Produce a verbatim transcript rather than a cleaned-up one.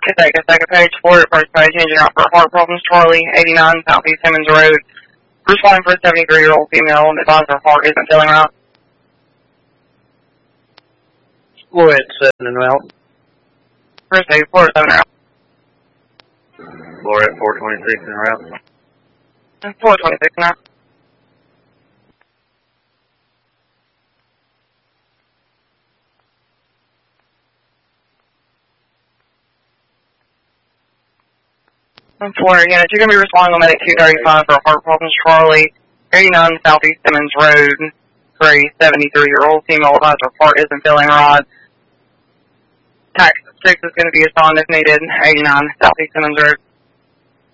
It's like a second page for it, first page, engine out for heart problems, Charlie, eighty-nine Southeast Simmons Road. Responding for a seventy-three-year-old female, and advised her heart isn't feeling right. Go ahead, seven and out. First page, four seven out. Laura at four twenty-six and route. four twenty-six now. And four, again, you're going to be responding on medic two thirty-five for heart problems, Charlie, eighty-nine Southeast Simmons Road, for a seventy-three-year-old female advised her heart isn't feeling right. Tax six is going to be assigned if needed, eighty-nine Southeast Simmons Road.